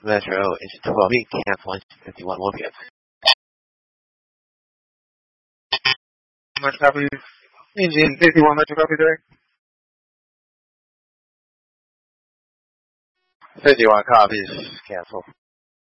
Metro is 12B, cancel 51 1 p.m. Much copies. Engine 51 Metro copy there. 51 copies, cancel.